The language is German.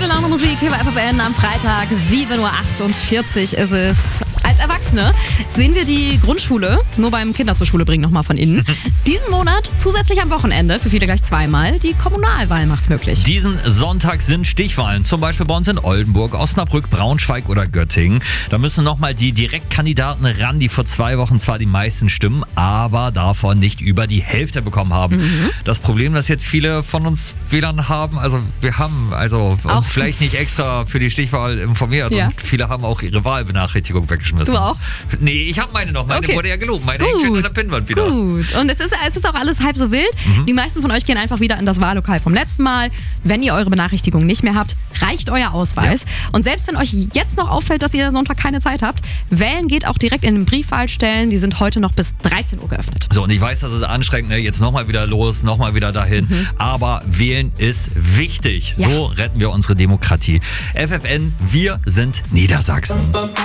Gute Laune Musik hier bei FFN am Freitag, 7.48 Uhr ist es. Als Erwachsene sehen wir die Grundschule nur beim Kinder zur Schule bringen nochmal von innen. Diesen Monat zusätzlich am Wochenende, für viele gleich zweimal, die Kommunalwahl macht's möglich. Diesen Sonntag sind Stichwahlen, zum Beispiel bei uns in Oldenburg, Osnabrück, Braunschweig oder Göttingen. Da müssen nochmal die Direktkandidaten ran, die vor 2 Wochen zwar die meisten Stimmen, aber davon nicht über die Hälfte bekommen haben. Das Problem, das jetzt viele von uns Wählern haben, wir haben uns vielleicht nicht extra für die Stichwahl informiert und viele haben auch ihre Wahlbenachrichtigung weggeschmissen. Du auch? Nee, ich habe meine noch. Meine wurde ja gelobt. Meine hängt schön an der Pinnwand wieder. Gut. Und es ist auch alles halb so wild. Die meisten von euch gehen einfach wieder in das Wahllokal vom letzten Mal. Wenn ihr eure Benachrichtigung nicht mehr habt, reicht euer Ausweis. Ja. Und selbst wenn euch jetzt noch auffällt, dass ihr Sonntag keine Zeit habt, wählen geht auch direkt in den Briefwahlstellen. Die sind heute noch bis 13 Uhr geöffnet. So, und ich weiß, das ist anstrengend, ne? Jetzt nochmal wieder los, nochmal wieder dahin. Aber wählen ist wichtig. Ja. So retten wir unsere Demokratie. FFN, wir sind Niedersachsen.